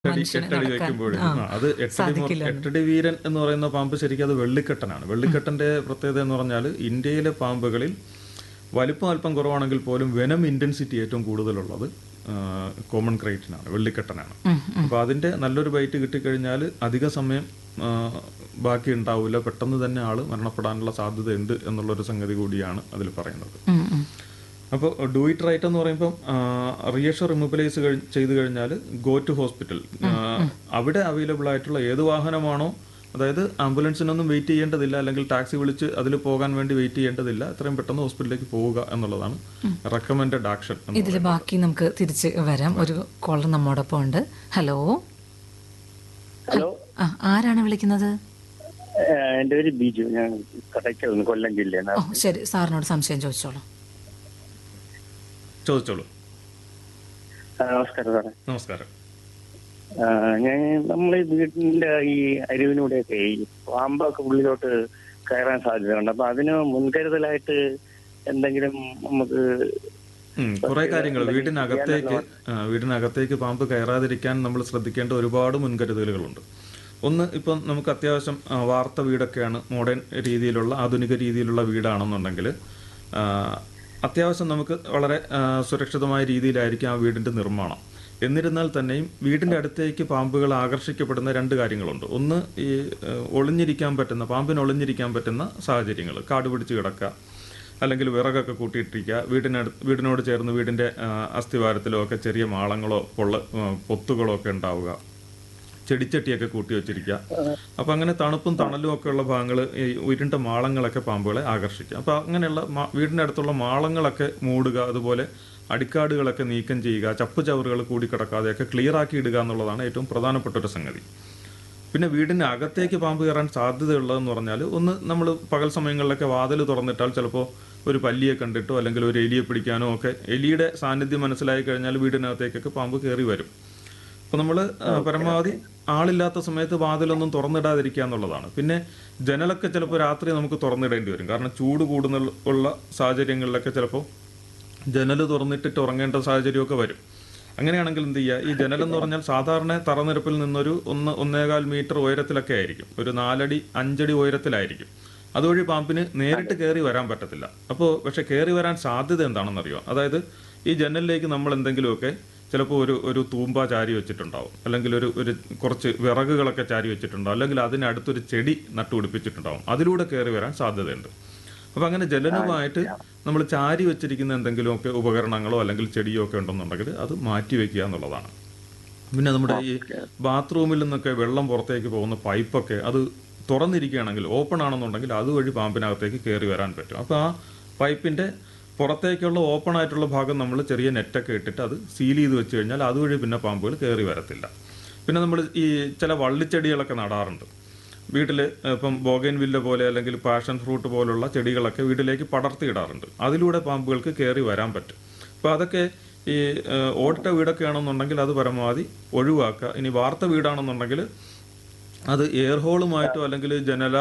മനുഷ്യന് എട്ടടി നടക്കാൻ വയ്ക്കുമ്പോഴേക്കും അത് സാധിക്കില്ല എന്ന്. എട്ടടി വീരൻ എന്ന് പറയുന്ന പാമ്പ് ശരിക്കും അത് വെള്ളിക്കെട്ടനാണ്. വെള്ളിക്കെട്ടന്റെ പ്രത്യേകത എന്ന് പറഞ്ഞാൽ ഇന്ത്യയിലെ പാമ്പുകളിൽ വലിപ്പം അല്പം കുറവാണെങ്കിൽ പോലും വെനം ഇന്റൻസിറ്റി ഏറ്റവും കൂടുതലുള്ളത് കോമൺ ക്രൈറ്റിനാണ്, വെള്ളിക്കെട്ടനാണ്. അപ്പോൾ അതിന്റെ നല്ലൊരു ബൈറ്റ് കിട്ടിക്കഴിഞ്ഞാൽ അധിക സമയം ബാക്കി ഉണ്ടാവില്ല, പെട്ടെന്ന് തന്നെ ആള് മരണപ്പെടാനുള്ള സാധ്യതയുണ്ട് എന്നുള്ളൊരു സംഗതി കൂടിയാണ് അതിൽ പറയുന്നത്. ഉം, ഉം. അപ്പോൾ ഡു ഇറ്റ് റൈറ്റ് എന്ന് പറയുമ്പോൾ റിയഷർ ഇമ്മൊബിലൈസ് ചെയ്ത് കഴിഞ്ഞാൽ ഗോ ടു ഹോസ്പിറ്റൽ. അവിടെ അവൈലബിൾ ആയിട്ടുള്ള ഏത് വാഹനമാണോ, അതായത് ആംബുലൻസിനൊന്നും വെയിറ്റ് ചെയ്യേണ്ടതില്ല, അല്ലെങ്കിൽ ടാക്സി വിളിച്ച് അതിൽ പോകാൻ വേണ്ടി വെയിറ്റ് ചെയ്യേണ്ടതില്ല, എത്രയും പെട്ടെന്ന് ഹോസ്പിറ്റലിലേക്ക് പോവുക എന്നുള്ളതാണ് റെക്കമെൻഡഡ് ആക്ഷൻ. ഇതിൽ ബാക്കി നമുക്ക് തിരിച്ച് വരാം. ഒരു കോളർ നമ്മോടൊപ്പം ഉണ്ട്. ഹലോ, ഹലോ, ആരാണ് വിളിക്കുന്നത്? എൻ്റെ പേര് ബിജു. ഞാൻ കടയ്ക്കൽ കൊല്ലം ജില്ലയാണ്. ഓ ശരി, സാറിനോട് സംശയം ചോദിച്ചോളൂ. ചോദിച്ചോളൂ. നമസ്കാരം സാറേ. നമസ്കാരം. ഞാൻ നമ്മളെ വീടിന്റെ ഈ അരുവിനൂടെയൊക്കെ ഈ പാമ്പൊക്കെ ഉള്ളിലോട്ട് കയറാൻ സാധ്യതയുണ്ട്. അപ്പൊ അതിന് മുൻകരുതലായിട്ട് എന്തെങ്കിലും നമുക്ക് കുറെ കാര്യങ്ങൾ വീടിനകത്തേക്ക് പാമ്പ് കയറാതിരിക്കാൻ നമ്മൾ ശ്രദ്ധിക്കേണ്ട ഒരുപാട് മുൻകരുതലുകളുണ്ട്. ഒന്ന്, ഇപ്പം നമുക്ക് അത്യാവശ്യം വാർത്ത വീടൊക്കെയാണ്, മോഡേൺ രീതിയിലുള്ള ആധുനിക രീതിയിലുള്ള വീടാണെന്നുണ്ടെങ്കിൽ അത്യാവശ്യം നമുക്ക് വളരെ സുരക്ഷിതമായ രീതിയിലായിരിക്കും ആ വീടിൻ്റെ നിർമ്മാണം. എന്നിരുന്നാൽ തന്നെയും വീടിൻ്റെ അടുത്തേക്ക് പാമ്പുകൾ ആകർഷിക്കപ്പെടുന്ന രണ്ട് കാര്യങ്ങളുണ്ട്. ഒന്ന്, ഈ പാമ്പിന് ഒളിഞ്ഞിരിക്കാൻ പറ്റുന്ന സാഹചര്യങ്ങൾ, കാട് പിടിച്ച് കിടക്കുക, അല്ലെങ്കിൽ വിറകൊക്കെ കൂട്ടിയിട്ടിരിക്കുക, വീടിനോട് ചേർന്ന് വീടിൻ്റെ അസ്ഥിവാരത്തിലോ ഒക്കെ ചെറിയ മാളങ്ങളോ പൊത്തുകളോ ഒക്കെ ഉണ്ടാവുക, ചെടിച്ചട്ടിയൊക്കെ കൂട്ടി വെച്ചിരിക്കുക. അപ്പം അങ്ങനെ തണുപ്പും തണലും ഒക്കെ ഉള്ള ഭാഗങ്ങൾ, ഈ ഉരുണ്ട മാളങ്ങളൊക്കെ പാമ്പുകളെ ആകർഷിക്കുക. അപ്പം അങ്ങനെയുള്ള വീടിൻ്റെ അടുത്തുള്ള മാളങ്ങളൊക്കെ മൂടുക, അതുപോലെ അടിക്കാടുകളൊക്കെ നീക്കം ചെയ്യുക, ചപ്പുചവറുകൾ കൂടിക്കിടക്കാതെയൊക്കെ ക്ലിയർ ആക്കി ഇടുക എന്നുള്ളതാണ് ഏറ്റവും പ്രധാനപ്പെട്ട ഒരു സംഗതി. പിന്നെ വീടിൻ്റെ അകത്തേക്ക് പാമ്പ് കയറാൻ സാധ്യതയുള്ളതെന്ന് പറഞ്ഞാൽ, ഒന്ന്, നമ്മൾ പകൽ സമയങ്ങളിലൊക്കെ വാതിൽ തുറന്നിട്ടാൽ ചിലപ്പോൾ ഒരു പല്ലിയെ കണ്ടിട്ടോ അല്ലെങ്കിൽ ഒരു എലിയെ പിടിക്കാനോ ഒക്കെ എലിയുടെ സാന്നിധ്യം മനസ്സിലായി കഴിഞ്ഞാൽ വീടിനകത്തേക്കൊക്കെ പാമ്പ് കയറി വരും. അപ്പോൾ നമ്മൾ പരമാവധി ആളില്ലാത്ത സമയത്ത് വാതിലൊന്നും തുറന്നിടാതിരിക്കുക എന്നുള്ളതാണ്. പിന്നെ ജനലൊക്കെ ചിലപ്പോൾ രാത്രി നമുക്ക് തുറന്നിടേണ്ടി വരും. കാരണം ചൂട് ഉള്ള സാഹചര്യങ്ങളിലൊക്കെ ചിലപ്പോൾ ജനൽ തുറന്നിട്ടിട്ട് ഉറങ്ങേണ്ട സാഹചര്യമൊക്കെ വരും. അങ്ങനെയാണെങ്കിൽ എന്ത് ചെയ്യുക, ഈ ജനലെന്ന് പറഞ്ഞാൽ സാധാരണ തറനിരപ്പിൽ നിന്നൊരു 1-1.25 മീറ്റർ ഉയരത്തിലൊക്കെ ആയിരിക്കും, ഒരു 4-5 അടി ഉയരത്തിലായിരിക്കും. അതുവഴി പാമ്പിന് നേരിട്ട് കയറി വരാൻ പറ്റത്തില്ല. അപ്പോൾ പക്ഷെ കയറി വരാൻ സാധ്യത എന്താണെന്നറിയോ? അതായത് ഈ ജനലിലേക്ക് നമ്മൾ എന്തെങ്കിലുമൊക്കെ ചിലപ്പോൾ ഒരു തൂമ്പ ചാരി വെച്ചിട്ടുണ്ടാവും, അല്ലെങ്കിൽ ഒരു കുറച്ച് വിറകുകളൊക്കെ ചാരി വെച്ചിട്ടുണ്ടാവും, അല്ലെങ്കിൽ അതിനടുത്തൊരു ചെടി നട്ടുപിടിപ്പിച്ചിട്ടുണ്ടാവും. അതിലൂടെ കയറി വരാൻ സാധ്യതയുണ്ട്. അപ്പം അങ്ങനെ ജലനുമായിട്ട് നമ്മൾ ചാരി വെച്ചിരിക്കുന്ന എന്തെങ്കിലുമൊക്കെ ഉപകരണങ്ങളോ അല്ലെങ്കിൽ ചെടിയോ ഒക്കെ ഉണ്ടെന്നുണ്ടെങ്കിൽ അത് മാറ്റി വയ്ക്കുക എന്നുള്ളതാണ്. പിന്നെ നമ്മുടെ ഈ ബാത്റൂമിൽ നിന്നൊക്കെ വെള്ളം പുറത്തേക്ക് പോകുന്ന പൈപ്പൊക്കെ അത് തുറന്നിരിക്കുകയാണെങ്കിൽ, ഓപ്പൺ ആണെന്നുണ്ടെങ്കിൽ അതുവഴി പാമ്പിനകത്തേക്ക് കയറി വരാൻ പറ്റും. അപ്പോൾ ആ പൈപ്പിൻ്റെ പുറത്തേക്കുള്ള ഓപ്പൺ ആയിട്ടുള്ള ഭാഗം നമ്മൾ ചെറിയ നെറ്റൊക്കെ ഇട്ടിട്ട് അത് സീൽ ചെയ്ത് വെച്ച് കഴിഞ്ഞാൽ അതുവഴി പിന്നെ പാമ്പുകൾ കയറി വരത്തില്ല. പിന്നെ നമ്മൾ ഈ ചില വള്ളിച്ചെടികളൊക്കെ നടാറുണ്ട് വീട്ടിൽ. ഇപ്പം ബോഗൻവില്ല പോലെ അല്ലെങ്കിൽ പാഷൻ ഫ്രൂട്ട് പോലുള്ള ചെടികളൊക്കെ വീട്ടിലേക്ക് പടർത്തിയിടാറുണ്ട്. അതിലൂടെ പാമ്പുകൾക്ക് കയറി വരാൻ പറ്റും. അപ്പോൾ അതൊക്കെ ഈ ഓടിട്ട വീടൊക്കെ ആണെന്നുണ്ടെങ്കിൽ അത് പരമാവധി ഒഴിവാക്കുക. ഇനി വാർത്ത വീടാണെന്നുണ്ടെങ്കിൽ അത് എയർ ഹോളുമായിട്ടോ അല്ലെങ്കിൽ ജനല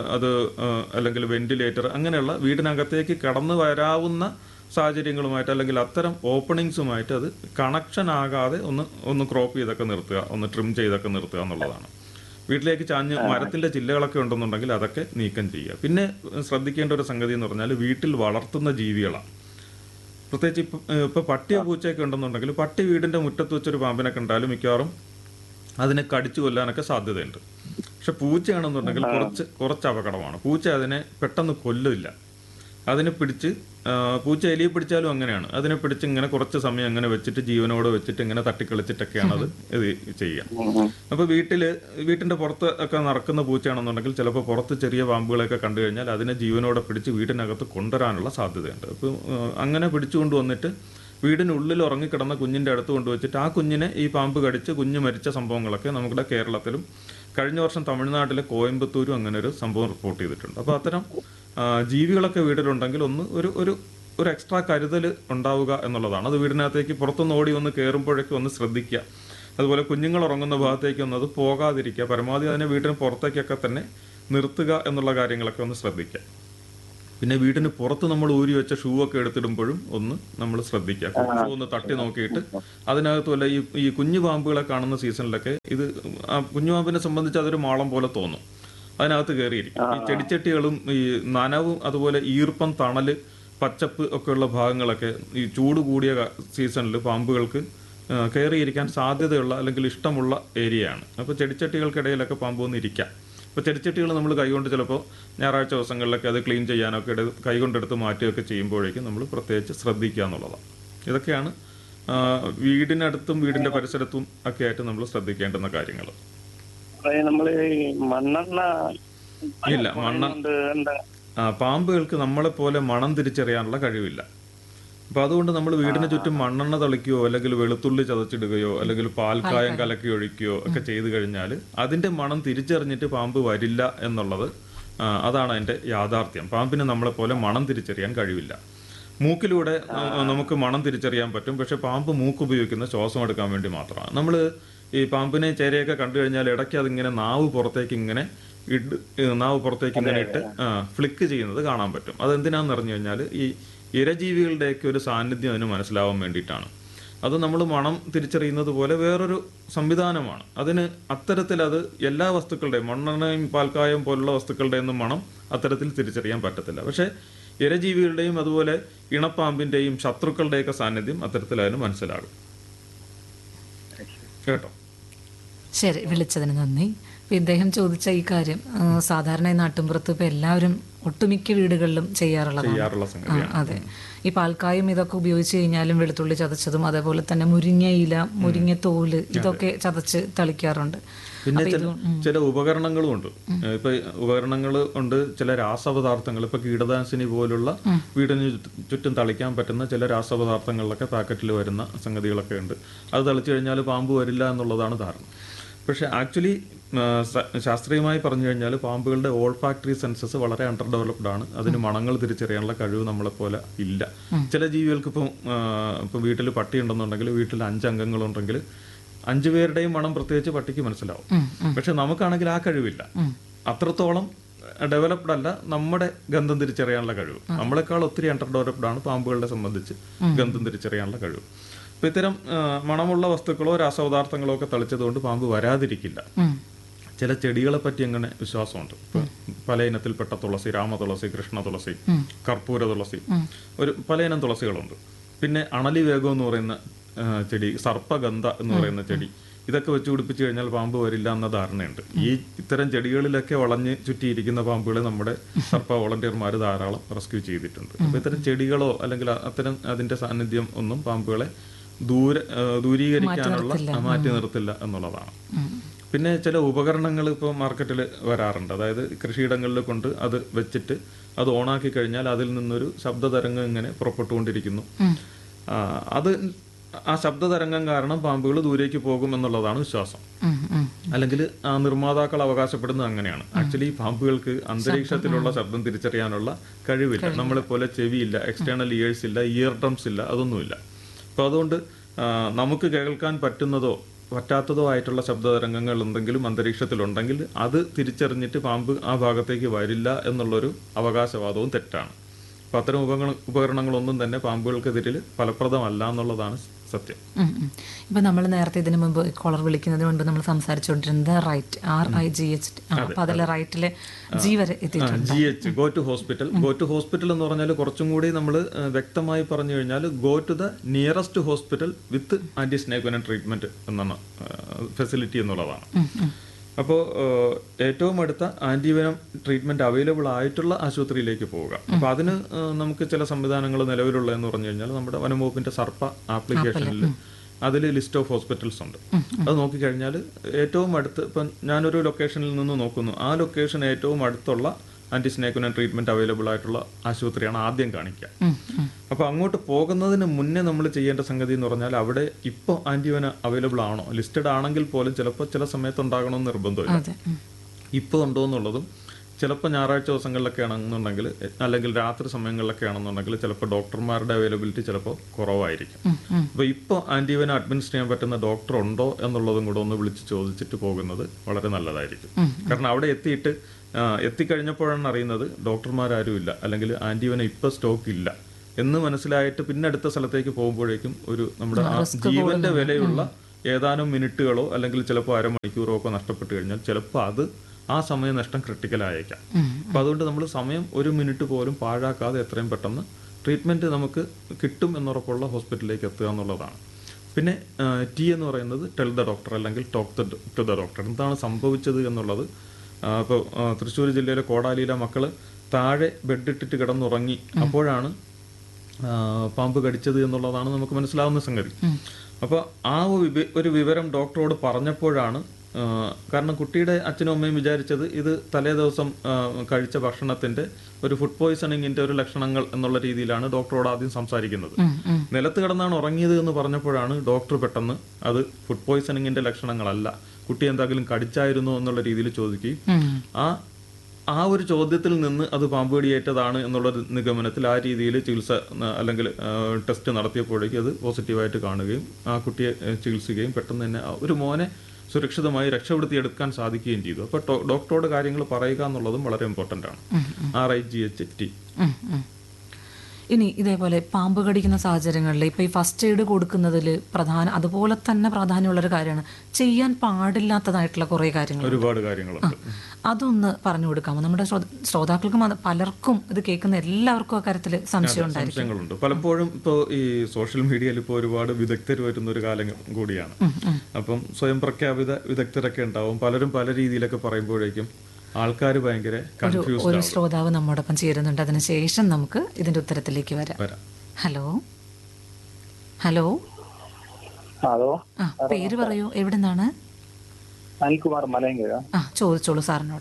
അല്ലെങ്കിൽ വെന്റിലേറ്റർ അങ്ങനെയുള്ള വീടിനകത്തേക്ക് കടന്നു വരാവുന്ന സാഹചര്യങ്ങളുമായിട്ട് അല്ലെങ്കിൽ അത്തരം ഓപ്പണിങ്സുമായിട്ട് അത് കണക്ഷൻ ആകാതെ ഒന്ന് ക്രോപ്പ് ചെയ്തൊക്കെ നിർത്തുക, ഒന്ന് ട്രിം ചെയ്തൊക്കെ നിർത്തുക എന്നുള്ളതാണ്. വീട്ടിലേക്ക് ചാഞ്ഞ് മരത്തിൻ്റെ ചില്ലകളൊക്കെ ഉണ്ടെന്നുണ്ടെങ്കിൽ അതൊക്കെ നീക്കം ചെയ്യുക. പിന്നെ ശ്രദ്ധിക്കേണ്ട ഒരു സംഗതി എന്ന് പറഞ്ഞാൽ വീട്ടിൽ വളർത്തുന്ന ജീവികളാണ്. പ്രത്യേകിച്ച് ഇപ്പോൾ പട്ടിയോ പൂച്ചയൊക്കെ ഉണ്ടെന്നുണ്ടെങ്കിൽ, പട്ടി വീടിൻ്റെ മുറ്റത്ത് വെച്ചൊരു പാമ്പിനെ കണ്ടാലും മിക്കവാറും അതിനെ കടിച്ചു കൊല്ലാനൊക്കെ സാധ്യതയുണ്ട്. പക്ഷെ പൂച്ചയാണെന്നുണ്ടെങ്കിൽ കുറച്ച് അപകടമാണ്. പൂച്ച അതിനെ പെട്ടെന്ന് കൊല്ലില്ല. അതിനെ പിടിച്ച്, പൂച്ച എലിയെ പിടിച്ചാലും അങ്ങനെയാണ്, അതിനെ പിടിച്ച് ഇങ്ങനെ കുറച്ച് സമയം അങ്ങനെ വെച്ചിട്ട് ജീവനോടെ വെച്ചിട്ട് ഇങ്ങനെ തട്ടിക്കളിച്ചിട്ടൊക്കെയാണ് അത് ചെയ്യുക. അപ്പോൾ വീട്ടിൻ്റെ പുറത്ത് ഒക്കെ നടക്കുന്ന പൂച്ചയാണെന്നുണ്ടെങ്കിൽ ചിലപ്പോൾ പുറത്ത് ചെറിയ പാമ്പുകളെയൊക്കെ കണ്ടു കഴിഞ്ഞാൽ അതിനെ ജീവനോടെ പിടിച്ച് വീടിനകത്ത് കൊണ്ടുവരാനുള്ള സാധ്യതയുണ്ട്. അപ്പോൾ അങ്ങനെ പിടിച്ചുകൊണ്ട് വന്നിട്ട് വീടിനുള്ളിൽ ഉറങ്ങിക്കിടന്ന കുഞ്ഞിൻ്റെ അടുത്ത് കൊണ്ടുവച്ചിട്ട് ആ കുഞ്ഞിനെ ഈ പാമ്പ് കടിച്ച് കുഞ്ഞ് മരിച്ച സംഭവങ്ങളൊക്കെ നമ്മുടെ കേരളത്തിലും കഴിഞ്ഞ വർഷം തമിഴ്നാട്ടിലെ കോയമ്പത്തൂരും അങ്ങനെ ഒരു സംഭവം റിപ്പോർട്ട് ചെയ്തിട്ടുണ്ട്. അപ്പോൾ അത്തരം ജീവികളൊക്കെ വീട്ടിലുണ്ടെങ്കിൽ ഒരു എക്സ്ട്രാ കരുതൽ ഉണ്ടാവുക എന്നുള്ളതാണ്. അത് വീടിനകത്തേക്ക് പുറത്തുനിന്ന് ഓടി ഒന്ന് കയറുമ്പോഴേക്കും ഒന്ന് ശ്രദ്ധിക്കുക. അതുപോലെ കുഞ്ഞുങ്ങൾ ഉറങ്ങുന്ന ഭാഗത്തേക്കൊന്നും അത് പോകാതിരിക്കുക. പരമാവധി അതിനെ വീട്ടിന് പുറത്തേക്കൊക്കെ തന്നെ നിർത്തുക എന്നുള്ള കാര്യങ്ങളൊക്കെ ഒന്ന് ശ്രദ്ധിക്കുക. പിന്നെ വീടിന് പുറത്ത് നമ്മൾ ഊരി വെച്ച ഷൂ ഒക്കെ എടുത്തിടുമ്പോഴും ഒന്ന് നമ്മൾ ശ്രദ്ധിക്കുക. ഷൂ ഒന്ന് തട്ടി നോക്കിയിട്ട് അതിനകത്ത് വല്ല ഈ കുഞ്ഞു പാമ്പുകളെ കാണുന്ന സീസണിലൊക്കെ ഇത് കുഞ്ഞു പാമ്പിനെ സംബന്ധിച്ച് അതൊരു മാളം പോലെ തോന്നും, അതിനകത്ത് കയറിയിരിക്കും. ഈ ചെടിച്ചട്ടികളും ഈ നനവും അതുപോലെ ഈർപ്പം, തണല്, പച്ചപ്പ് ഒക്കെയുള്ള ഭാഗങ്ങളൊക്കെ ഈ ചൂട് കൂടിയ സീസണിൽ പാമ്പുകൾക്ക് കയറിയിരിക്കാൻ സാധ്യതയുള്ള അല്ലെങ്കിൽ ഇഷ്ടമുള്ള ഏരിയയാണ്. അപ്പോൾ ചെടിച്ചട്ടികൾക്കിടയിലൊക്കെ പാമ്പ് വന്ന് ഇരിക്കാം. ഇപ്പോൾ ചെടിച്ചട്ടികൾ നമ്മൾ കൈകൊണ്ട് ചിലപ്പോൾ ഞായറാഴ്ച ദിവസങ്ങളിലൊക്കെ അത് ക്ലീൻ ചെയ്യാനൊക്കെ കൈകൊണ്ടെടുത്ത് മാറ്റുകയൊക്കെ ചെയ്യുമ്പോഴേക്കും നമ്മൾ പ്രത്യേകിച്ച് ശ്രദ്ധിക്കുക എന്നുള്ളതാണ്. ഇതൊക്കെയാണ് വീടിനടുത്തും വീടിൻ്റെ പരിസരത്തും ഒക്കെ ആയിട്ട് നമ്മൾ ശ്രദ്ധിക്കേണ്ടുന്ന കാര്യങ്ങൾ. നമ്മള് മണ്ണെണ്ണ ഇല്ല, പാമ്പുകൾക്ക് നമ്മളെപ്പോലെ മണം തിരിച്ചറിയാനുള്ള കഴിവില്ല. അപ്പോൾ അതുകൊണ്ട് നമ്മൾ വീടിന് ചുറ്റും മണ്ണെണ്ണ തളിക്കുകയോ അല്ലെങ്കിൽ വെളുത്തുള്ളി ചതച്ചിടുകയോ അല്ലെങ്കിൽ പാൽക്കായം കലക്കി ഒഴിക്കുകയോ ഒക്കെ ചെയ്തു കഴിഞ്ഞാൽ അതിൻ്റെ മണം തിരിച്ചറിഞ്ഞിട്ട് പാമ്പ് വരില്ല എന്നുള്ളത് അതാണ് അതിൻ്റെ യാഥാർത്ഥ്യം. പാമ്പിന് നമ്മളെപ്പോലെ മണം തിരിച്ചറിയാൻ കഴിവില്ല. മൂക്കിലൂടെ നമുക്ക് മണം തിരിച്ചറിയാൻ പറ്റും, പക്ഷെ പാമ്പ് മൂക്ക് ഉപയോഗിക്കുന്ന ശ്വാസം എടുക്കാൻ വേണ്ടി മാത്രമാണ്. നമ്മൾ ഈ പാമ്പിനെ ചേരയൊക്കെ കണ്ടു കഴിഞ്ഞാൽ ഇടയ്ക്ക് അതിങ്ങനെ നാവ് പുറത്തേക്ക് ഇങ്ങനെ ഇട്ട് ഫ്ലിക്ക് ചെയ്യുന്നത് കാണാൻ പറ്റും. അതെന്തിനാന്ന് പറഞ്ഞു കഴിഞ്ഞാൽ ഈ ഇരജീവികളുടെയൊക്കെ ഒരു സാന്നിധ്യം അതിന് മനസ്സിലാവാൻ വേണ്ടിയിട്ടാണ്. അത് നമ്മൾ മണം തിരിച്ചറിയുന്നത് പോലെ വേറൊരു സംവിധാനമാണ്. അതിന് അത്തരത്തിൽ അത് എല്ലാ വസ്തുക്കളുടെയും മണ്ണെണ്ണയും പാൽക്കായം പോലുള്ള വസ്തുക്കളുടെയൊന്നും മണം അത്തരത്തിൽ തിരിച്ചറിയാൻ പറ്റത്തില്ല. പക്ഷേ ഇരജീവികളുടെയും അതുപോലെ ഇണപ്പാമ്പിൻ്റെയും ശത്രുക്കളുടെയൊക്കെ സാന്നിധ്യം അത്തരത്തിൽ അതിന് മനസ്സിലാകും. കേട്ടോ? ശരി, വിളിച്ചതിന് നന്ദി. ഇദ്ദേഹം ചോദിച്ച ഈ കാര്യം സാധാരണ നാട്ടിൻപുറത്ത് ഇപ്പം എല്ലാവരും ഒട്ടുമിക്ക വീടുകളിലും ചെയ്യാറുള്ളതാണ്. അതെ, ഈ പാൽക്കായും ഇതൊക്കെ ഉപയോഗിച്ച് കഴിഞ്ഞാലും വെളുത്തുള്ളി ചതച്ചതും അതേപോലെ തന്നെ മുരിങ്ങ ഇല, മുരിങ്ങ തോല് ഇതൊക്കെ ചതച്ച് തളിക്കാറുണ്ട്. പിന്നെ ചില ഉപകരണങ്ങളും ഉണ്ട്. ഇപ്പൊ ഉപകരണങ്ങൾ ഉണ്ട്, ചില രാസപദാർത്ഥങ്ങൾ, ഇപ്പൊ കീടനാശിനി പോലുള്ള വീടിന് ചുറ്റും തളിക്കാൻ പറ്റുന്ന ചില രാസപദാർത്ഥങ്ങളിലൊക്കെ പാക്കറ്റിൽ വരുന്ന സംഗതികളൊക്കെ ഉണ്ട്. അത് തളിച്ചു കഴിഞ്ഞാൽ പാമ്പ് വരില്ല എന്നുള്ളതാണ് ധാരണ. പക്ഷെ ആക്ച്വലി ശാസ്ത്രീയമായി പറഞ്ഞു കഴിഞ്ഞാൽ പാമ്പുകളുടെ ഓൾഫാക്ടറി സെൻസസ് വളരെ അണ്ടർ ഡെവലപ്ഡ് ആണ്. അതിന് മണങ്ങൾ തിരിച്ചറിയാനുള്ള കഴിവ് നമ്മളെപ്പോലെ ഇല്ല. ചില ജീവികൾക്ക് ഇപ്പം വീട്ടിൽ പട്ടി ഉണ്ടെന്നുണ്ടെങ്കിൽ വീട്ടിൽ 5 അംഗങ്ങളുണ്ടെങ്കിൽ 5 പേരുടെയും മണം പ്രത്യേകിച്ച് പട്ടിക്ക് മനസ്സിലാവും. പക്ഷെ നമുക്കാണെങ്കിൽ ആ കഴിവില്ല. അത്രത്തോളം ഡെവലപ്ഡ് അല്ല നമ്മുടെ ഗന്ധം തിരിച്ചറിയാനുള്ള കഴിവ്. നമ്മളെക്കാൾ ഒത്തിരി അണ്ടർ ഡെവലപ്ഡ് ആണ് പാമ്പുകളെ സംബന്ധിച്ച് ഗന്ധം തിരിച്ചറിയാനുള്ള കഴിവ്. അപ്പം ഇത്തരം മണമുള്ള വസ്തുക്കളോ രാസപദാർത്ഥങ്ങളോ ഒക്കെ തളിച്ചതുകൊണ്ട് പാമ്പ് വരാതിരിക്കില്ല. ചില ചെടികളെ പറ്റി അങ്ങനെ വിശ്വാസമുണ്ട്. ഇപ്പം പല ഇനത്തിൽപ്പെട്ട തുളസി, രാമതുളസി, കൃഷ്ണ തുളസി, കർപ്പൂര തുളസി, പല ഇനം തുളസികളുണ്ട്. പിന്നെ അണലി വേഗം എന്ന് പറയുന്ന ചെടി, സർപ്പഗന്ധ എന്ന് പറയുന്ന ചെടി, ഇതൊക്കെ വെച്ച് പിടിപ്പിച്ചു കഴിഞ്ഞാൽ പാമ്പ് വരില്ല എന്ന ധാരണയുണ്ട്. ഇത്തരം ചെടികളിലൊക്കെ വളഞ്ഞ് ചുറ്റിയിരിക്കുന്ന പാമ്പുകളെ നമ്മുടെ സർപ്പ വോളണ്ടിയർമാർ ധാരാളം റെസ്ക്യൂ ചെയ്തിട്ടുണ്ട്. അപ്പോൾ ഇത്തരം ചെടികളോ അല്ലെങ്കിൽ അത്തരം അതിൻ്റെ സാന്നിധ്യം ഒന്നും പാമ്പുകളെ ദൂരീകരിക്കാനുള്ള മാറ്റി നിർത്തില്ല എന്നുള്ളതാണ്. പിന്നെ ചില ഉപകരണങ്ങൾ ഇപ്പോൾ മാർക്കറ്റിൽ വരാറുണ്ട്. അതായത് കൃഷിയിടങ്ങളിൽ കൊണ്ട് അത് വെച്ചിട്ട് അത് ഓണാക്കി കഴിഞ്ഞാൽ അതിൽ നിന്നൊരു ശബ്ദതരംഗം ഇങ്ങനെ പുറപ്പെട്ടുകൊണ്ടിരിക്കുന്നു. അത് ആ ശബ്ദതരംഗം കാരണം പാമ്പുകൾ ദൂരേക്ക് പോകും എന്നുള്ളതാണ് വിശ്വാസം. അല്ലെങ്കിൽ ആ നിർമ്മാതാക്കൾ അവകാശപ്പെടുന്നത് അങ്ങനെയാണ്. ആക്ച്വലി പാമ്പുകൾക്ക് അന്തരീക്ഷത്തിലുള്ള ശബ്ദം തിരിച്ചറിയാനുള്ള കഴിവില്ല. നമ്മളെപ്പോലെ ചെവിയില്ല, എക്സ്റ്റേണൽ ഇയേഴ്സ് ഇല്ല, ഇയർ ഡ്രംസ് ഇല്ല, അതൊന്നുമില്ല. അപ്പോൾ അതുകൊണ്ട് നമുക്ക് കേൾക്കാൻ പറ്റുന്നതോ പറ്റാത്തതോ ആയിട്ടുള്ള ശബ്ദതരംഗങ്ങൾ എന്തെങ്കിലും അന്തരീക്ഷത്തിലുണ്ടെങ്കിൽ അത് തിരിച്ചറിഞ്ഞിട്ട് പാമ്പ് ആ ഭാഗത്തേക്ക് വരില്ല എന്നുള്ളൊരു അവകാശവാദവും തെറ്റാണ്. അപ്പോൾ അത്തരം ഉപകരണങ്ങളൊന്നും തന്നെ പാമ്പുകൾക്കെതിരിൽ ഫലപ്രദമല്ല എന്നുള്ളതാണ് സത്യം. ഇപ്പം നമ്മൾ നേരത്തെ ഇതിനു മുമ്പ് കോളർ വിളിക്കുന്നതിന് മുൻപ് നമ്മൾ സംസാരിച്ചുകൊണ്ടിരുന്നത് റൈറ്റ്, RIGH, അപ്പോൾ അതിൽ റൈറ്റിലെ G വരെ എത്തിയിട്ടുണ്ട്. GH, go to hospital. Go to hospital എന്ന് പറഞ്ഞാൽ കുറച്ചും കൂടി നമ്മൾ വ്യക്തമായി പറഞ്ഞു കഴിഞ്ഞാൽ go to the nearest hospital with anti snake വെനൻ treatment എന്നാണ് ഫെസിലിറ്റി എന്നുള്ളതാണ്. അപ്പോൾ ഏറ്റവും അടുത്ത ആൻറ്റിവെനം ട്രീറ്റ്മെൻറ്റ് അവൈലബിൾ ആയിട്ടുള്ള ആശുപത്രിയിലേക്ക് പോവുക. അപ്പോൾ അതിന് നമുക്ക് ചില സംവിധാനങ്ങൾ നിലവിലുള്ളതെന്ന് പറഞ്ഞു കഴിഞ്ഞാൽ നമ്മുടെ വനംവകുപ്പിൻ്റെ സർപ്പ ആപ്ലിക്കേഷനിൽ അതിൽ ലിസ്റ്റ് ഓഫ് ഹോസ്പിറ്റൽസ് ഉണ്ട്. അത് നോക്കിക്കഴിഞ്ഞാൽ ഏറ്റവും അടുത്ത്, ഇപ്പം ഞാനൊരു ലൊക്കേഷനിൽ നിന്ന് നോക്കുന്നു, ആ ലൊക്കേഷൻ ഏറ്റവും അടുത്തുള്ള ആൻറ്റി സ്നേക്ക് വെനൻ ട്രീറ്റ്മെൻറ്റ് അവൈലബിൾ ആയിട്ടുള്ള ആശുപത്രിയാണ് ആദ്യം കാണിക്കുക. അപ്പോൾ അങ്ങോട്ട് പോകുന്നതിന് മുന്നേ നമ്മൾ ചെയ്യേണ്ട സംഗതി എന്ന് പറഞ്ഞാൽ അവിടെ ഇപ്പോൾ ആൻറ്റിവെനം അവൈലബിൾ ആണോ, ലിസ്റ്റഡ് ആണെങ്കിൽ പോലും ചിലപ്പോൾ ചില സമയത്ത് ഉണ്ടാകണമെന്ന് നിർബന്ധമില്ല. ഇപ്പോൾ ഉണ്ടോ എന്നുള്ളതും ചിലപ്പോൾ ഞായറാഴ്ച ദിവസങ്ങളിലൊക്കെ ആണെന്നുണ്ടെങ്കിൽ അല്ലെങ്കിൽ രാത്രി സമയങ്ങളിലൊക്കെ ആണെന്നുണ്ടെങ്കിൽ ചിലപ്പോൾ ഡോക്ടർമാരുടെ അവൈലബിലിറ്റി ചിലപ്പോൾ കുറവായിരിക്കും. അപ്പോൾ ഇപ്പോൾ ആൻറ്റിവെനം അഡ്മിനിസ്റ്റർ ചെയ്യാൻ പറ്റുന്ന ഡോക്ടർ ഉണ്ടോ എന്നുള്ളതും കൂടെ ഒന്ന് വിളിച്ച് ചോദിച്ചിട്ട് പോകുന്നത് വളരെ നല്ലതായിരിക്കും. കാരണം അവിടെ എത്തിക്കഴിഞ്ഞപ്പോഴാണ് അറിയുന്നത് ഡോക്ടർമാരും ഇല്ല, അല്ലെങ്കിൽ ആൻറ്റിവെനം ഇപ്പോൾ സ്റ്റോക്ക് ഇല്ല എന്ന് മനസ്സിലായിട്ട് പിന്നെ അടുത്ത സ്ഥലത്തേക്ക് പോകുമ്പോഴേക്കും നമ്മുടെ ആ ജീവന്റെ വിലയുള്ള ഏതാനും മിനിറ്റുകളോ അല്ലെങ്കിൽ ചിലപ്പോൾ അരമണിക്കൂറോ ഒക്കെ നഷ്ടപ്പെട്ട് കഴിഞ്ഞാൽ ചിലപ്പോൾ അത് ആ സമയനഷ്ടം ക്രിട്ടിക്കലായേക്കാം. അപ്പോൾ അതുകൊണ്ട് നമ്മൾ സമയം ഒരു മിനിറ്റ് പോലും പാഴാക്കാതെ എത്രയും പെട്ടെന്ന് ട്രീറ്റ്മെൻറ്റ് നമുക്ക് കിട്ടും എന്നുറപ്പുള്ള ഹോസ്പിറ്റലിലേക്ക് എത്തുക എന്നുള്ളതാണ്. പിന്നെ ടി എന്ന് പറയുന്നത് ടെൽ ദ ഡോക്ടർ അല്ലെങ്കിൽ ടോക്ക് ടു ദ ഡോക്ടർ. എന്താണ് സംഭവിച്ചത് എന്നുള്ളത് ഇപ്പോൾ തൃശ്ശൂർ ജില്ലയിലെ കോടാലിയിലെ മക്കൾ താഴെ ബെഡിട്ടിട്ട് കിടന്നുറങ്ങി, അപ്പോഴാണ് പാമ്പ് കടിച്ചത് എന്നുള്ളതാണ് നമുക്ക് മനസ്സിലാവുന്ന സംഗതി. അപ്പോൾ ആ ഒരു വിവരം ഡോക്ടറോട് പറഞ്ഞപ്പോഴാണ്, കാരണം കുട്ടിയുടെ അച്ഛനും അമ്മയും വിചാരിച്ചത് ഇത് തലേ ദിവസം കഴിച്ച ഭക്ഷണത്തിന്റെ ഒരു ഫുഡ് പോയിസണിങ്ങിന്റെ ഒരു ലക്ഷണങ്ങൾ എന്നുള്ള രീതിയിലാണ് ഡോക്ടറോട് ആദ്യം സംസാരിക്കുന്നത്. നിലത്ത് കിടന്നാണ് ഉറങ്ങിയത് എന്ന് പറഞ്ഞപ്പോഴാണ് ഡോക്ടർ പെട്ടെന്ന് അത് ഫുഡ് പോയിസണിങ്ങിന്റെ ലക്ഷണങ്ങളല്ല, കുട്ടി എന്തെങ്കിലും കടിച്ചായിരുന്നോ എന്നുള്ള രീതിയിൽ ചോദിക്കുകയും ആ ഒരു ചോദ്യത്തിൽ നിന്ന് അത് പാമ്പ് കടിയേറ്റതാണ് എന്നുള്ള നിഗമനത്തിൽ ആ രീതിയിൽ ചികിത്സ അല്ലെങ്കിൽ ടെസ്റ്റ് നടത്തിയപ്പോഴേക്കും അത് പോസിറ്റീവായിട്ട് കാണുകയും ആ കുട്ടിയെ ചികിത്സിക്കുകയും പെട്ടെന്ന് തന്നെ ഒരു മോനെ സുരക്ഷിതമായി രക്ഷപ്പെടുത്തിയെടുക്കാൻ സാധിക്കുകയും ചെയ്തു. അപ്പോൾ ഡോക്ടറോട് കാര്യങ്ങൾ പറയുക എന്നുള്ളതും വളരെ ഇമ്പോർട്ടൻ്റ് ആണ്. RIGHT. ഇനി ഇതേപോലെ പാമ്പ് കടിക്കുന്ന സാഹചര്യങ്ങളിൽ ഇപ്പോൾ ഈ ഫസ്റ്റ് എയ്ഡ് കൊടുക്കുന്നതിൽ അതുപോലെ തന്നെ പ്രാധാന്യമുള്ളൊരു കാര്യമാണ് ചെയ്യാൻ പാടില്ലാത്തതായിട്ടുള്ള കുറേ കാര്യങ്ങൾ, ഒരുപാട് കാര്യങ്ങളുണ്ട്. അതൊന്ന് പറഞ്ഞു കൊടുക്കാമോ? നമ്മുടെ ശ്രോതാക്കൾക്കും പലർക്കും ഇത് കേൾക്കുന്ന എല്ലാവർക്കും അക്കാര്യത്തിൽ സംശയങ്ങളുണ്ട്. പലപ്പോഴും ഇപ്പോൾ ഈ സോഷ്യൽ മീഡിയയിൽ ഇപ്പോൾ ഒരുപാട് വിദഗ്ധർ വരുന്ന ഒരു കാലം കൂടിയാണ്. അപ്പം സ്വയം പ്രഖ്യാപിത വിദഗ്ധരൊക്കെ ഉണ്ടാവും. പലരും പല രീതിയിലൊക്കെ പറയുമ്പോഴേക്കും ആൾക്കാർ ഭയങ്കര കൺഫ്യൂസ്ഡ്. ഒരു ശ്രോതാവ് നമ്മോടൊപ്പം ചേരുന്നുണ്ട്, അതിനുശേഷം നമുക്ക് ഇതിന്റെ ഉത്തരത്തിലേക്ക് വരാം. ഹലോ ഹലോ ഹലോ, പേര് പറയൂ, എവിടെ നിന്നാണ്? അനിൽകുമാർ, മലയങ്കര. ചോദിച്ചോളൂ സാറിനോട്.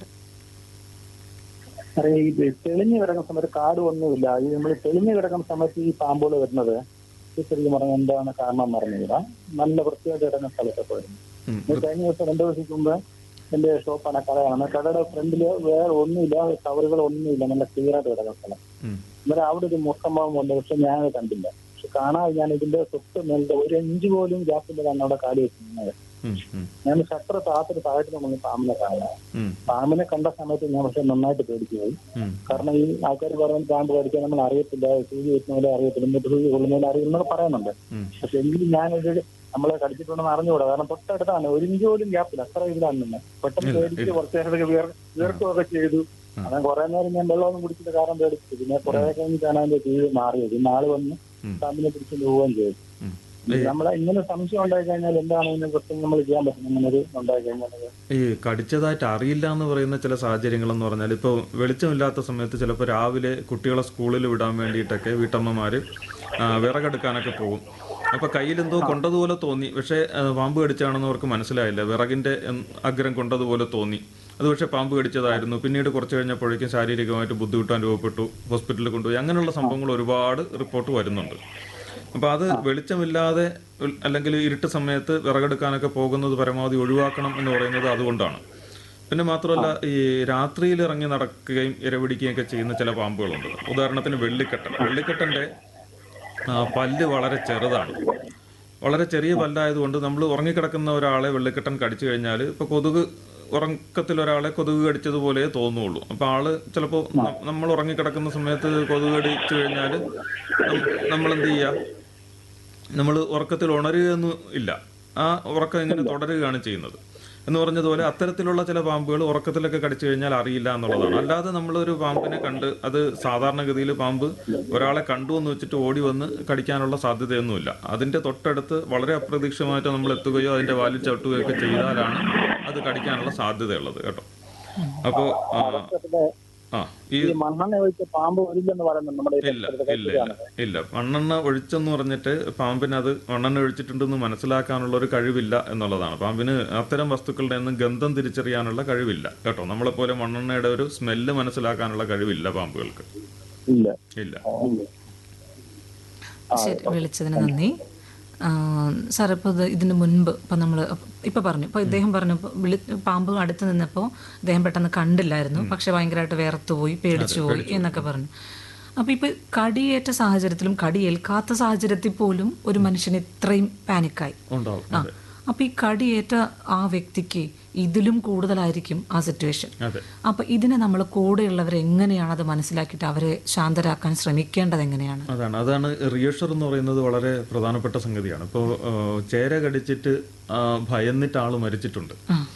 തെളിഞ്ഞു കിടക്കുന്ന സമയത്ത് കാട് ഒന്നുമില്ല. ഈ നമ്മൾ തെളിഞ്ഞു കിടക്കുന്ന സമയത്ത് ഈ പാമ്പുകൾ വരുന്നത് ശരിക്കും പറഞ്ഞാൽ എന്താണ് കാരണം പറഞ്ഞില്ല. നല്ല വൃത്തിയായിട്ട് കിടക്കുന്ന സ്ഥലത്തൊക്കെ വരുന്നു. കഴിഞ്ഞ ദിവസം 2 ദിവസത്തേക്ക് മുമ്പ് എന്റെ ഷോപ്പാണ്, കടയാണ്. കടയുടെ ഫ്രണ്ടില് വേറെ ഒന്നുമില്ല, കവറുകൾ ഒന്നുമില്ല, നല്ല ക്ലിയറായിട്ട് കിടക്കുന്ന സ്ഥലം. അന്നേരം അവിടെ ഒരു മുട്ടമ്പാമ്പ് ഉണ്ട്, പക്ഷെ ഞാൻ കണ്ടില്ല. പക്ഷെ കാണാതെ ഞാൻ ഇതിന്റെ തൊട്ട് മേലത്തെ 1 ഇഞ്ച് പോലും ഗ്യാപ്പില്ലാതാണ് അവിടെ കാടി വെച്ചിരുന്നത്. ഞാൻ ഷട്ടർ താത്തൊരു താഴത്ത് നമ്മൾ പാമ്പിനെ കാണാം. പാമ്പിനെ കണ്ട സമയത്ത് ഞാൻ പക്ഷെ നന്നായിട്ട് പേടിച്ചു പോയി. കാരണം ഈ ആൾക്കാർ പറയുന്നത് പാമ്പ് കടിക്കാൻ നമ്മൾ അറിയത്തില്ല, സൂചി വെക്കുന്ന പോലെ അറിയത്തില്ല, എന്നിട്ട് സൂചി കൊള്ളുന്നതിൽ അറിയുന്നത് പറയുന്നുണ്ട്. പക്ഷെ എങ്കിലും ഞാനിത് നമ്മളെ കടിച്ചിട്ടുണ്ടെന്ന് അറിഞ്ഞുകൂടാ. കാരണം തൊട്ടടുത്താണ്, 1 ഇഞ്ച് പോലും ഗ്യാപ്പില്ല, അത്ര ഇതിലാണ് നിന്ന്. പെട്ടെന്ന് പേടിച്ച് കുറച്ച് നേരത്തേക്ക് വീർക്കുകയൊക്കെ ചെയ്തു. അങ്ങനെ കുറെ നേരം ഞാൻ വെള്ളമൊന്നും കുടിച്ചിട്ട് കാരണം പേടിച്ചു. പിന്നെ കുറെ കഴിഞ്ഞിട്ടാണ് അതിന്റെ തീര് മാറിയത്. ഇന്ന് ആള് വന്ന് പാമ്പിനെ പിടിച്ചിട്ട് പോവുകയും ചെയ്തു. നമ്മളെ ഇങ്ങനെ സംശയം ഉണ്ടായി കഴിഞ്ഞാൽ എന്താണ് ഇതിനെ കുറിച്ച് നമ്മൾ ചെയ്യാൻ പറ്റും? ഇങ്ങനെ ഒരു ഉണ്ടായി കഴിഞ്ഞാൽ ഈ കടിച്ചതായിട്ട് അറിയില്ല എന്ന് പറയുന്ന ചില സാഹചര്യങ്ങളെന്ന് പറഞ്ഞാൽ, ഇപ്പോൾ വെളിച്ചമില്ലാത്ത സമയത്ത് ചിലപ്പോൾ രാവിലെ കുട്ടികളെ സ്കൂളിൽ വിടാൻ വേണ്ടിയിട്ടൊക്കെ വീട്ടമ്മമാര് വിറകെടുക്കാനൊക്കെ പോകും. അപ്പോൾ കയ്യിലെന്തോ കൊണ്ടതുപോലെ തോന്നി, പക്ഷേ പാമ്പ് കടിച്ചാണെന്ന് അവർക്ക് മനസ്സിലായില്ല. വിറകിന്റെ അഗ്രം കൊണ്ടതുപോലെ തോന്നി, അത് പക്ഷേ പാമ്പ് കടിച്ചതായിരുന്നു. പിന്നീട് കുറച്ച് കഴിഞ്ഞപ്പോഴേക്കും ശാരീരികമായിട്ട് ബുദ്ധിമുട്ട് അനുഭവപ്പെട്ടു, ഹോസ്പിറ്റലിൽ കൊണ്ടുപോയി. അങ്ങനെയുള്ള സംഭവങ്ങൾ ഒരുപാട് റിപ്പോർട്ട് വരുന്നുണ്ട്. അപ്പോൾ അത് വെളിച്ചമില്ലാതെ അല്ലെങ്കിൽ ഇരുട്ട് സമയത്ത് വിറകെടുക്കാനൊക്കെ പോകുന്നത് പരമാവധി ഒഴിവാക്കണം എന്ന് പറയുന്നത് അതുകൊണ്ടാണ്. പിന്നെ മാത്രമല്ല, ഈ രാത്രിയിൽ ഇറങ്ങി നടക്കുകയും ഇരപിടിക്കുകയും ഒക്കെ ചെയ്യുന്ന ചില പാമ്പുകളുണ്ട്. ഉദാഹരണത്തിന് വെള്ളിക്കെട്ടൻ്റെ പല്ല് വളരെ ചെറുതാണ്. വളരെ ചെറിയ പല്ലായതുകൊണ്ട് നമ്മൾ ഉറങ്ങിക്കിടക്കുന്ന ഒരാളെ വെള്ളിക്കെട്ടൻ കടിച്ചു കഴിഞ്ഞാൽ ഇപ്പോൾ ഉറക്കത്തിൽ ഒരാളെ കൊതുക് കടിച്ചതുപോലെ തോന്നുള്ളൂ. അപ്പോൾ ആള് ചിലപ്പോൾ നമ്മൾ ഉറങ്ങിക്കിടക്കുന്ന സമയത്ത് കൊതുക് കടിച്ചു കഴിഞ്ഞാൽ നമ്മൾ എന്ത് ചെയ്യുക? നമ്മൾ ഉറക്കത്തിൽ ഉണരുകയൊന്നും ഇല്ല, ആ ഉറക്കം ഇങ്ങനെ തുടരുകയാണ് ചെയ്യുന്നത്. എന്ന് പറഞ്ഞതുപോലെ അത്തരത്തിലുള്ള ചില പാമ്പുകൾ ഉറക്കത്തിലൊക്കെ കടിച്ചു കഴിഞ്ഞാൽ അറിയില്ല എന്നുള്ളതാണ്. അല്ലാതെ നമ്മളൊരു പാമ്പിനെ കണ്ട് അത് സാധാരണഗതിയിൽ പാമ്പ് ഒരാളെ കണ്ടു എന്ന് വെച്ചിട്ട് ഓടി വന്ന് കടിക്കാനുള്ള സാധ്യതയൊന്നുമില്ല. അതിൻ്റെ തൊട്ടടുത്ത് വളരെ അപ്രതീക്ഷിതമായിട്ട് നമ്മൾ എത്തുകയോ അതിൻ്റെ വാലിൽ ചവിട്ടുകയോ ഒക്കെ ചെയ്താലാണ് അത് കടിക്കാനുള്ള സാധ്യതയുള്ളത് കേട്ടോ. അപ്പോൾ ഈ മണ്ണെണ്ണ ഒഴിച്ച് പാമ്പ് ഒഴില്ലെന്ന് പറയുന്നത് ഇല്ല. മണ്ണെണ്ണ ഒഴിച്ചെന്ന് പറഞ്ഞിട്ട് പാമ്പിന് മണ്ണെണ്ണ ഒഴിച്ചിട്ടുണ്ടെന്ന് മനസ്സിലാക്കാനുള്ള ഒരു കഴിവില്ല എന്നുള്ളതാണ്. പാമ്പിന് അത്തരം വസ്തുക്കളുടെ ഒന്നും ഗന്ധം തിരിച്ചറിയാനുള്ള കഴിവില്ല കേട്ടോ. നമ്മളെപ്പോലെ മണ്ണെണ്ണയുടെ ഒരു സ്മെല്ല് മനസ്സിലാക്കാനുള്ള കഴിവില്ല പാമ്പുകൾക്ക്. ഇല്ല. ശരി, വിളിച്ചതിന് നന്ദി. സാർ ഇപ്പോൾ ഇതിന് മുൻപ് ഇപ്പം നമ്മൾ ഇപ്പം പറഞ്ഞു, ഇപ്പോൾ ഇദ്ദേഹം പറഞ്ഞു പാമ്പ് അടുത്ത് നിന്നപ്പോൾ ഇദ്ദേഹം പെട്ടെന്ന് കണ്ടില്ലായിരുന്നു, പക്ഷെ ഭയങ്കരമായിട്ട് വിയർത്തുപോയി, പേടിച്ചു പോയി എന്നൊക്കെ പറഞ്ഞു. അപ്പോൾ ഇപ്പോൾ കടിയേറ്റ സാഹചര്യത്തിലും കടിയേൽക്കാത്ത സാഹചര്യത്തിൽ പോലും ഒരു മനുഷ്യന് ഇത്രയും പാനിക്കായി. അപ്പോൾ ഈ കടിയേറ്റ ആ വ്യക്തിക്ക് ഇതിലും കൂടുതലായിരിക്കും ആ സിറ്റുവേഷൻ. അപ്പോൾ ഇതിനെ നമ്മൾ കൂടെയുള്ളവരെ എങ്ങനെയാണ് അത് മനസ്സിലാക്കിയിട്ട് അവരെ ശാന്തരാക്കാൻ ശ്രമിക്കേണ്ടത് എങ്ങനെയാണ്? അതാണ് റിയഷർ എന്ന് പറയുന്നത് വളരെ പ്രധാനപ്പെട്ട സംഗതിയാണ്. ഇപ്പോൾ ചേര കടിച്ചിട്ട് ഭയന്നിട്ട് ആൾ മരിച്ചിട്ടുണ്ട്.